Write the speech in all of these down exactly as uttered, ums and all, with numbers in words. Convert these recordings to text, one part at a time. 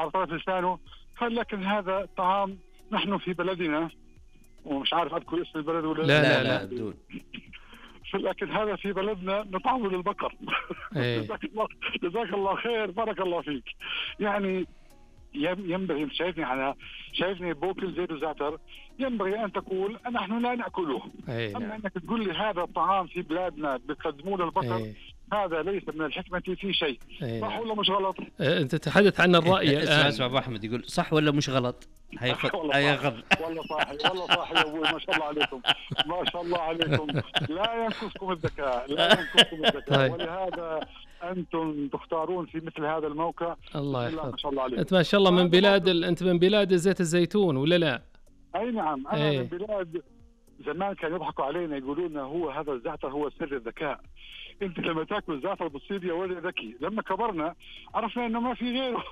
على طرف لسانه. قال لكن هذا طعام نحن في بلدنا، ومش عارف اذكر اسم البلد ولا لا لا لا بدون، لكن هذا في بلدنا نطعمه للبقر. جزاك الله جزاك الله خير، بارك الله فيك. يعني ينبغي، انت شايفني على شايفني بوكل زيت وزعتر، ينبغي ان تقول نحن لا ناكله. اما انك تقول لي هذا الطعام في بلادنا بيقدموه للبقر، أي. هذا ليس من الحكمة في شيء. صح ولا مش غلط؟ انت تتحدث عن الرأي الآن. اسمع ابو احمد يقول صح ولا مش غلط؟ هيغض والله صاحي والله صاحي يا ابوي، ما شاء الله عليكم ما شاء الله عليكم، لا ينقصكم الذكاء لا ينقصكم الذكاء، ولهذا أنتم تختارون في مثل هذا الموقع. الله يحفظك. ما شاء الله عليكم. أنت ما شاء الله من بلاد ال... أنت من بلاد زيت الزيتون ولا لا؟ أي نعم، أنا أي. من بلاد زمان كانوا يضحكوا علينا يقولوا لنا هو هذا الزعتر هو سر الذكاء. أنت لما تأكل الزعتر بتصير يا ولد ذكي. لما كبرنا عرفنا إنه ما في غيره.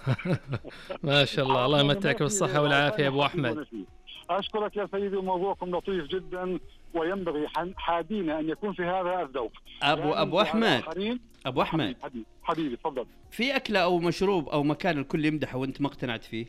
ما شاء الله، الله يمتعك بالصحة والعافية يا أبو أحمد. أشكرك يا سيدي، وموضوعكم لطيف جدا، وينبغي حادينا أن يكون في هذا الذوق. أبو أبو أحمد أبو أحمد حبيبي حبيبي تفضل. في أكلة أو مشروب أو مكان الكل يمدحه وأنت ما اقتنعت فيه؟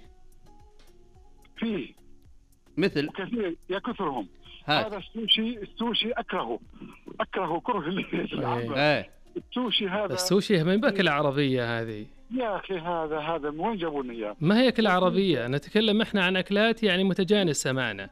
فيه مثل كثير يا كثرهم. هذا السوشي، السوشي أكرهه أكرهه كره ايه. السوشي هذا السوشي من بأكلة عربية هذه يا أخي، هذا هذا من وين جابوا إياه؟ ما هي أكلة عربية، نتكلم إحنا عن أكلات يعني متجانسة معنا.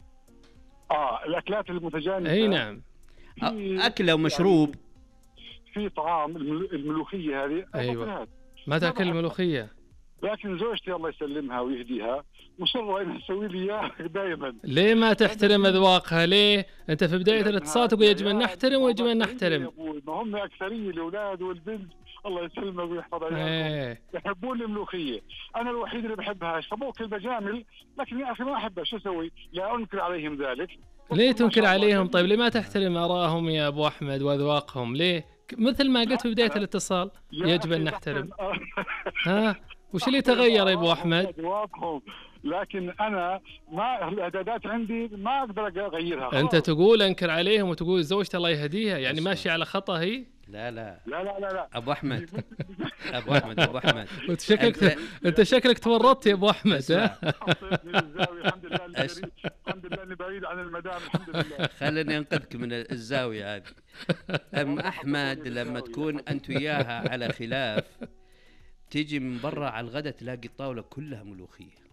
آه الأكلات المتجانسة. أي نعم. أكلة ومشروب. يعني في طعام الملوخية هذه. أيوة. ما تأكل الملوخية؟ لكن زوجتي الله يسلمها ويهديها مصرة انها تسوي لي اياه دائما. ليه ما تحترم اذواقها؟ ليه انت في بدايه الاتصال تقول يجب ان نحترم ويجب ان نحترم؟ ما هم اكثريه الاولاد والبنت الله يسلمك ويحفظ عيالهم يحبون الملوخيه، انا الوحيد اللي بحبها. فبوكل بجامل، لكن يا اخي ما احبها، شو اسوي؟ لا انكر عليهم ذلك. ليه تنكر عليهم؟ طيب ليه ما تحترم ارائهم يا ابو احمد واذواقهم؟ ليه مثل ما قلت في بدايه الاتصال يجب ان نحترم؟ ها وش اللي تغير يا ابو احمد؟ لكن انا ما الاعدادات عندي ما اقدر اغيرها. انت تقول انكر عليهم وتقول زوجتي الله يهديها، يعني ماشي على خطأ هي؟ لا لا لا لا لا, لا. ابو احمد ابو احمد ابو احمد انت شكلك انت شكلك تورطت يا ابو احمد. ها الحمد لله الحمد لله اني بعيد عن المدام الحمد لله. خليني انقذك من الزاويه هذه. ام احمد لما تكون انت وياها على خلاف تيجي من برا على الغداء تلاقي الطاوله كلها ملوخيه.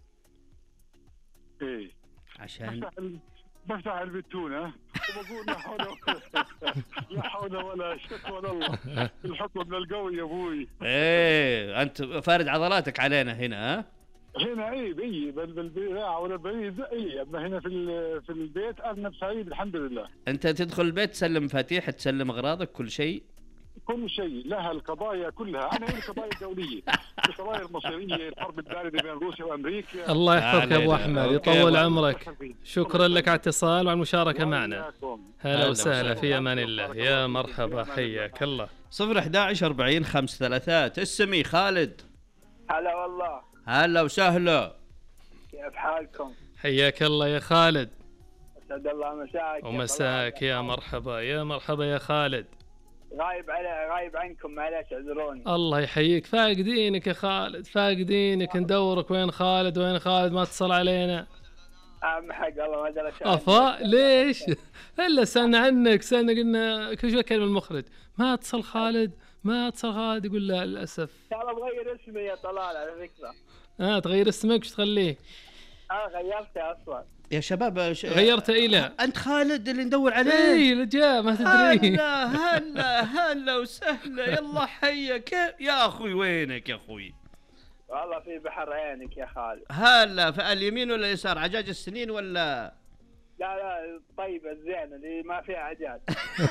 ايه عشان بفتح البتونه وبقول لا حول لا حول ولا شك ولا الله، الحكم من القوي يا ابوي. ايه انت فارد عضلاتك علينا هنا. ها هنا ايه بي بالبيع ولا بعيد ايه، اما هنا في في البيت انا بسعيد الحمد لله. انت تدخل البيت تسلم مفاتيح تسلم اغراضك كل شيء كل شيء لها القضايا كلها. انا عندي قضايا دوليه، القضايا المصيريه، الحرب البارده بين روسيا وامريكا. الله يحفظك يا ابو احمد يطول عمرك. شكرا لك على الاتصال وعلى المشاركه معنا. هلا وسهلا في امان الله. يا مرحبا حياك الله. صفر أحد عشر أربعين خمس ثلاثات. اسمي خالد. هلا والله. هلا وسهلا. كيف حالكم؟ حياك الله يا خالد. اسعد الله مساك. ومساك يا مرحبا يا مرحبا يا خالد. غايب على غايب عنكم معلش اعذروني. الله يحييك، فاقدينك يا خالد فاقدينك، ندورك وين خالد وين خالد ما اتصل علينا. اهم حق الله ما ادري افا ليش؟ الا سالنا عنك سالنا قلنا كل شوي كلمه المخرج ما اتصل خالد ما اتصل خالد يقول لا للاسف. ترى بغير اسمي يا طلال على فكره. اه تغير اسمك وش تخليه؟ اه غيرته اصلا يا شباب. ش... غيرته الى انت خالد اللي ندور عليه. اي رجاء ما تدري. هلا هلا هلا وسهلا يلا حيك يا اخوي. وينك يا اخوي؟ والله في بحر عينك يا خالد. هلا في اليمين ولا اليسار؟ عجاج السنين ولا لا لا الطيبه الزينه اللي ما فيها عجاج.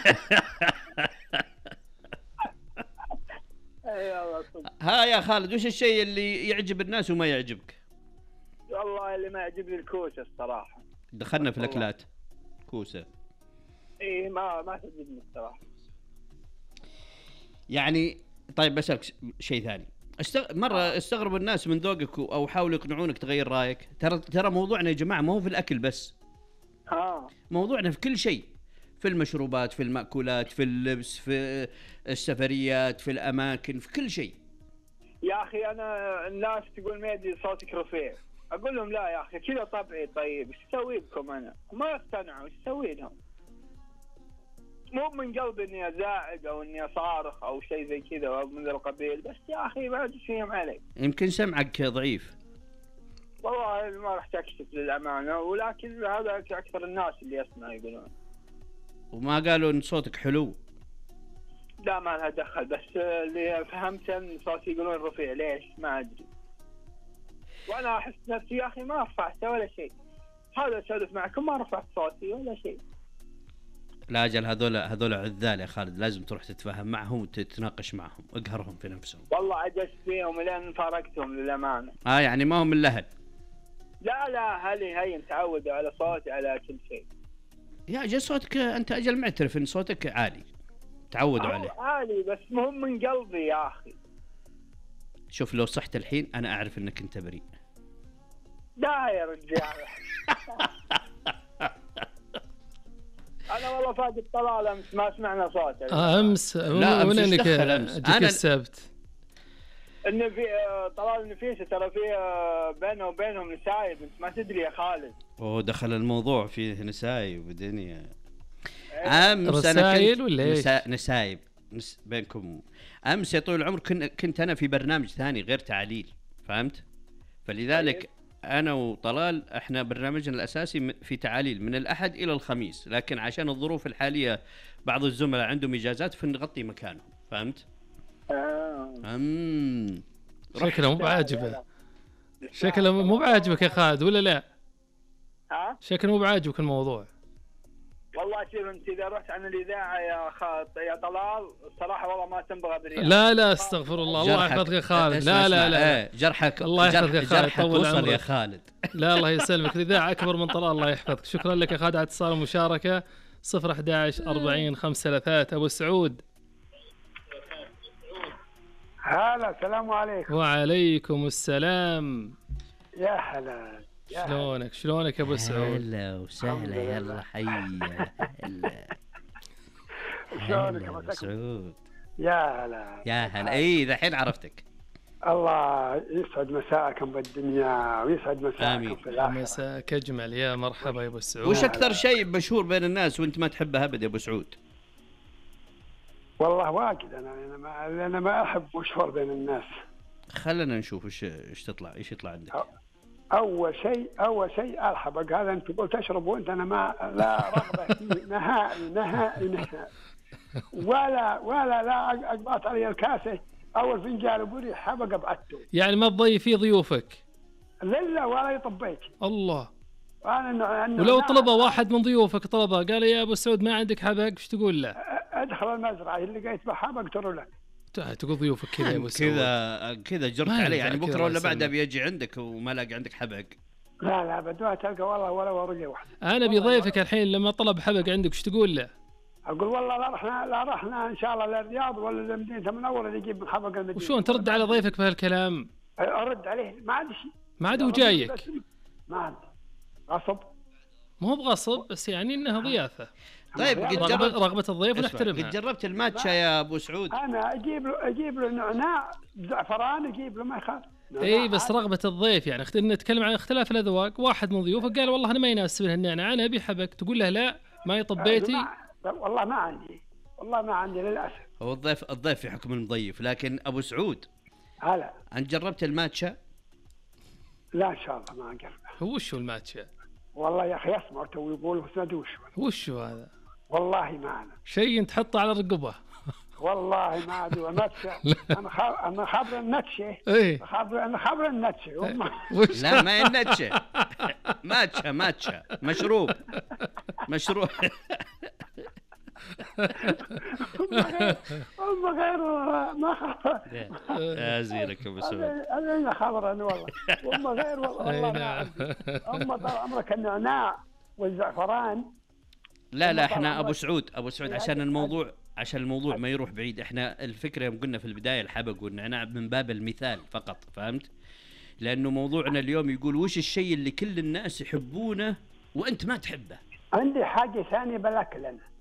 اي والله. ها يا خالد وش الشيء اللي يعجب الناس وما يعجبك؟ والله اللي ما يعجبني الكوسه الصراحه. دخلنا في الاكلات. كوسه ايه ما ما تعجبني الصراحه يعني. طيب بسألك شيء ثاني. استغ... مره استغرب الناس من ذوقك او حاولوا يقنعونك تغير رايك. ترى ترى موضوعنا يا جماعه ما هو في الاكل بس. اه موضوعنا في كل شيء، في المشروبات في المأكولات في اللبس في السفريات في الاماكن في كل شيء. يا اخي انا الناس تقول ميدي صوتك رفيع، اقول لهم لا يا اخي كذا طبعي. طيب ايش اسوي بكم انا؟ ما يقتنعوا، ايش اسوي لهم؟ مو من قلبي اني ازعج او اني اصارخ او شيء زي كذا او من ذا القبيل، بس يا اخي بعد فيهم علي. يمكن سمعك ضعيف. والله ما راح تكشف للامانه، ولكن هذا اكثر الناس اللي يسمع يقولون. وما قالوا ان صوتك حلو؟ لا ما لها دخل، بس اللي فهمت ان صوتي يقولون رفيع، ليش ما ادري. وانا احس نفسي يا اخي ما رفعته ولا شيء. هذا اسولف معكم ما رفعت صوتي ولا شيء. لا اجل هذول هذول عذال يا خالد، لازم تروح تتفاهم معهم وتتناقش معهم، اقهرهم في نفسهم. والله عجزت فيهم لين فارقتهم للامانه. اه يعني ما هم من الاهل؟ لا لا هلي هي متعودة على صوتي على كل شيء. يا اجل صوتك انت اجل معترف ان صوتك عالي، تعودوا عليه. عالي بس مهم من قلبي يا اخي. شوف لو صحت الحين انا اعرف انك انت بريء. لا يا رجال. انا والله فاقد طلال امس ما سمعنا صوته. آه امس لا امس انك انا السبت ان في طلال نفيسه ترى في بينه وبينهم نسايب، انت ما تدري يا خالد. اوه دخل الموضوع فيه نسايب ودنيا. امس انا كنت ولا نسا... نسايب نس... بينكم. امس يا طويل العمر كن... كنت انا في برنامج ثاني غير تعليل، فهمت؟ فلذلك انا وطلال احنا برنامجنا الاساسي في تعاليل من الاحد الى الخميس، لكن عشان الظروف الحاليه بعض الزملاء عندهم اجازات فنغطي مكانهم، فهمت؟ امم شكله مو بعاجبه. شكله مو بعاجبك يا خالد ولا لا؟ ها؟ شكله مو بعاجبك الموضوع. والله شوف انت اذا رحت عن الاذاعه يا خالد يا طلال الصراحه والله ما تنبغى بريال. لا لا استغفر الله، الله يحفظك يا خالد. لا لا لا جرحك الله يحفظك يا خالد، طول عمرك يا خالد. لا الله يسلمك، الاذاعه اكبر من طلال، الله يحفظك. شكرا لك يا خالد على اتصال المشاركه. صفر أحد عشر أربعين خمسة ثلاثة. ابو سعود. هلا السلام عليكم. وعليكم السلام. يا هلا. شلونك شلونك يا ابو سعود؟ هلا وسهلا، يلا حيا. هلا شلونك يا ابو سعود؟ يا هلا يا هلا. اي الحين عرفتك. الله يسعد مساءكم بالدنيا ويسعد مساءكم في الاخره. مساك اجمل، يا مرحبا يا ابو سعود. وش اكثر شيء مشهور بين الناس وانت ما تحبه ابد يا ابو سعود؟ والله واجد. انا انا ما, أنا ما احب مشهور بين الناس. خلنا نشوف ايش ايش تطلع ايش يطلع عندك. اول شيء اول شيء الحبق هذا. انت تقول تشرب وانت انا ما لا رغبه فيه نهائي نهائي نهائي. ولا ولا لا اقبط علي الكاسه او الفنجان ابوري حبق ابعته. يعني ما تضيفي ضيوفك؟ لا ولا يطبيك. الله. أنا ولو طلبه واحد من ضيوفك طلبه قال يا ابو سعود ما عندك حبق، ايش تقول له؟ ادخل المزرعه اللي لقيت بحبق ترى له. تقول ضيوفك كذا يا ابو سعود؟ كذا كذا جرت عليه يعني بكره ولا بعده بيجي عندك وما لاقي عندك حبق. لا لا بدوها تلقى والله ولا ورقه واحده. انا بضيفك الحين لما طلب حبق عندك ايش تقول له؟ اقول والله لا رحنا لا رحنا ان شاء الله للرياض ولا لمدينه المنوره اللي يجيب من حبق المدينه. وشون ترد على ضيفك بهالكلام؟ ارد عليه ما عاد شيء. ما عاد هو جايك؟ ما عاد غصب. ما هو بغصب بس يعني انها ضيافه. طيب قد جربت رغبه الضيف ونحترمها. قد جربت الماتشا يا ابو سعود؟ انا اجيب له اجيب له نعناع زعفران اجيب له ما يخالف. اي بس رغبه الضيف يعني نتكلم عن اختلاف الاذواق. واحد من ضيوفك قال والله انا ما يناسبني النعناع انا ابي حبق، تقول له لا ما يطب بيتي؟ والله ما عندي والله ما عندي للاسف. هو الضيف الضيف في حكم المضيف. لكن ابو سعود هلا انت جربت الماتشا؟ لا ان شاء الله ما اجربه. هو وش هو الماتشا؟ والله يا اخي اسمع تو يقول ما وش وش هو هذا؟ والله ما انا شيء تحطه على الرقبه. والله ما ادري ماتشا. انا خاب انا خابر النتشه. ايه خابر انا خابر النتشه. لا ما هي النتشه. ماتشا ماتشا مشروب مشروب. هم غير ما خبر. يا زينك ابو سعود. انا خبر انا والله هم غير والله ما هم طال عمرك النعناع والزعفران. لا لا احنا ابو سعود ابو سعود عشان الموضوع عشان الموضوع ما يروح بعيد. احنا الفكره يوم قلنا في البدايه الحبق والنعناع من باب المثال فقط، فهمت؟ لانه موضوعنا اليوم يقول وش الشيء اللي كل الناس يحبونه وانت ما تحبه. عندي حاجه ثانيه بالاكل انا.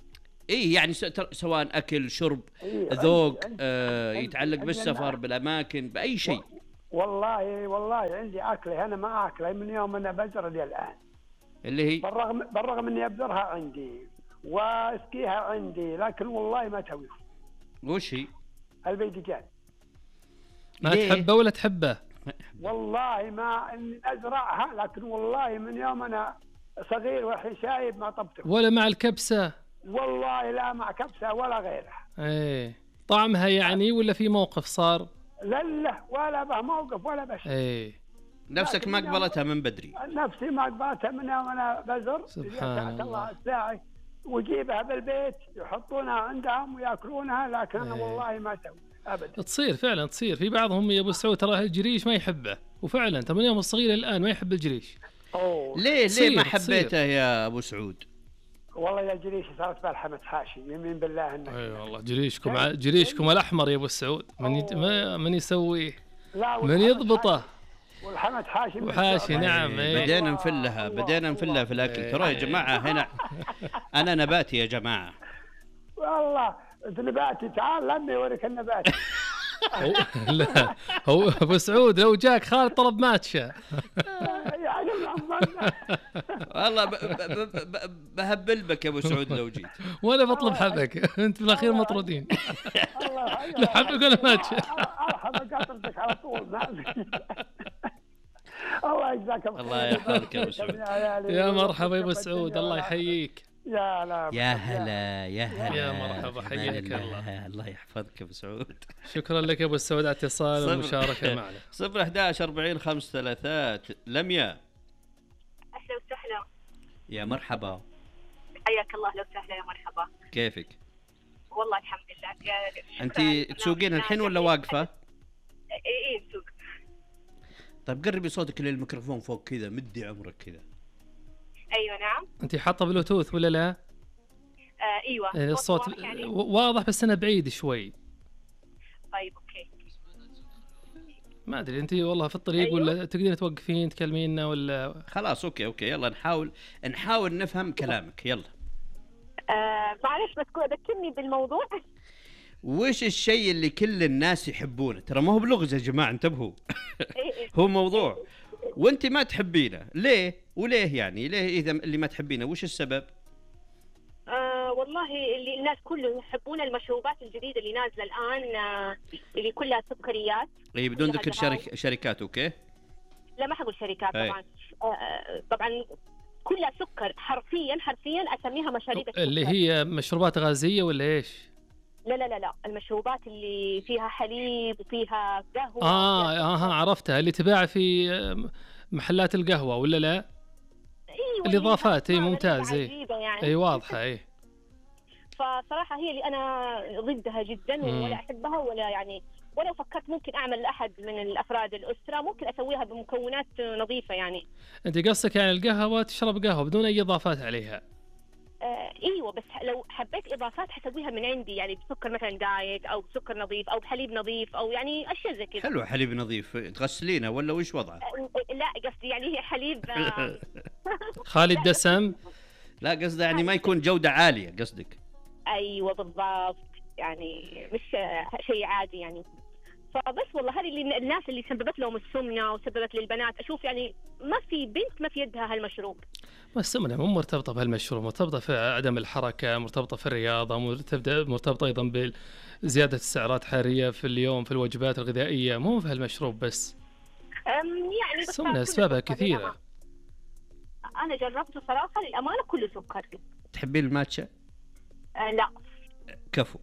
اي يعني سواء اكل شرب إيه ذوق عندي آه عندي يتعلق عندي بالسفر عندي بالاماكن باي شيء. والله والله عندي اكله انا ما اكله من يوم انا بزر الى الان، اللي هي بالرغم بالرغم اني ابذرها عندي واسقيها عندي، لكن والله ما توي. وش هي؟ البيدجان. ما تحبه ولا تحبه؟ والله ما اني ازرعها، لكن والله من يوم انا صغير والحين شايب ما طبته. ولا مع الكبسه؟ والله لا مع كبسه ولا غيرها. ايه طعمها يعني ولا في موقف صار؟ لا لا ولا به موقف ولا بس. ايه نفسك ما قبلتها من بدري؟ نفسي ما قبلتها من يوم انا بزر. سبحان الله. الساعه وجيبها بالبيت يحطونها عندهم وياكلونها، لكن انا والله ما اسوي ابدا. تصير فعلا تصير في بعضهم يا ابو سعود ترى الجريش ما يحبه، وفعلا ترى من يوم الصغير الان ما يحب الجريش. أوه. ليه تصير ليه ما تصير. حبيته يا ابو سعود؟ والله يا جريش صارت بالحمد حاشي يمين بالله انك. اي والله جريشكم ع... جريشكم الاحمر يا ابو سعود من يت... ما من يسويه؟ لا من يضبطه؟ والحمد حاشي وحاشي نعم. إيه. بدينا نفلها بدينا نفلها في الاكل ترى يا جماعه. هنا انا نباتي يا جماعه. والله انت نباتي، تعال لمي اوريك النبات. هو لا هو ابو سعود لو جاك خالد طلب ماتشة يعني والله ب- ب- ب- ب- بهبل بك يا ابو سعود لو جيت. ولا بطلب حبك انت بالاخير مطرودين. لا حبك ولا ماتشة. ارحب قاطرتك على طول. الله يجزاك بخير. الله يحفظك يا ابو سعود. يا مرحبا يا ابو سعود الله يحييك. يا لا يا هلا يا هلا يا مرحبا حياك الله. الله. الله يحفظك يا ابو سعود. شكرا لك يا ابو سعود على الاتصال صفر. والمشاركة معنا. صفر أحد عشر أربعين خمس ثلاثات. لميا أهلا وسهلا. يا مرحبا. حياك الله. لو سهلا يا مرحبا. كيفك؟ والله الحمد لله. أنت تسوقين الحين ولا واقفة؟ اي اي نسوق. طيب قربي صوتك للميكروفون فوق كذا، مدي عمرك كذا. ايوه نعم. انت حاطه بلوتوث ولا لا؟ آه ايوه. يعني الصوت واضح يعني؟ واضح بس انا بعيد شوي. طيب اوكي. ما ادري انت والله في الطريق أيوه؟ ولا تقدرين توقفين تكلمينا ولا؟ خلاص أوكي أوكي يلا نحاول نحاول نفهم كلامك يلا. آه معلش بس ذكرني بالموضوع. وش الشيء اللي كل الناس يحبونه؟ ترى ما هو بلغز يا جماعة انتبهوا. إيه إيه. هو موضوع وانت ما تحبينه، ليه؟ وليه يعني؟ ليه اذا اللي ما تحبينه وش السبب؟ آه والله اللي الناس كلهم يحبون المشروبات الجديدة اللي نازلة الآن، آه اللي كلها سكريات. اي بدون كلها ذكر دهاء. شرك أوكي اوكي. لا ما حقول شركات أي. طبعا. آه طبعا كلها سكر، حرفيا حرفيا اسميها مشاريب السكر. اللي هي مشروبات غازية ولا ايش؟ لا لا لا لا المشروبات اللي فيها حليب وفيها قهوة. اه وفيها اه عرفتها اللي تباع في آه، محلات القهوة ولا لا؟ ايوه الاضافات اي اللي ممتاز اي عجيبة يعني. اي واضحة اي. فصراحة هي اللي انا ضدها جدا مم. ولا احبها ولا يعني، ولو فكرت ممكن اعمل لاحد من الافراد الاسرة ممكن اسويها بمكونات نظيفة يعني. انت قصدك يعني القهوة تشرب قهوة بدون اي اضافات عليها؟ آه ايوه بس لو حبيت اضافات حسويها من عندي يعني بسكر مثلا دايت او بسكر نظيف او بحليب نظيف او يعني اشياء زي كذا. حلو حليب نظيف تغسلينه ولا وش وضعه؟ آه لا قصدي يعني هي حليب آه خالي الدسم؟ لا قصده يعني ما يكون جودة عالية قصدك. ايوه بالضبط يعني مش آه، شيء عادي يعني. فبس والله هذه اللي الناس اللي سببت لهم السمنه وسببت للبنات اشوف يعني ما في بنت ما في يدها هالمشروب. ما السمنة مو مرتبطة بهالمشروب، مرتبطة في عدم الحركة، مرتبطة في الرياضة، مرتبطة مرتبطة أيضا بزيادة السعرات الحرارية في اليوم في الوجبات الغذائية، مو في هالمشروب بس. أم يعني بس السمنة كل أسبابها سكر كثيرة. للأمانة. انا جربته صراحه للامانه كله سكر. تحبين الماتشا؟ أه لا. كفو.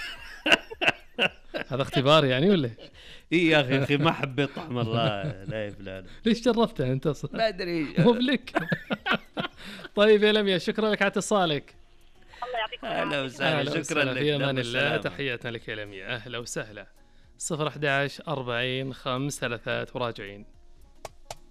هذا اختبار يعني ولا إيش؟ اي يا اخي اخي ما حبيت طعم الله لا يفلان. ليش جربته انت اصلا؟ ما ادري. مو بلك. طيب يا لميا شكرا لك على اتصالك. الله يعطيكم اهلا العافيه. وسهلا أهلا شكرا وسهلا، لك. في امان يلا الله، سلامة. تحياتنا لك يا لميا، اهلا وسهلا. صفر أحد عشر أربعين خمس ثلاثات وراجعين.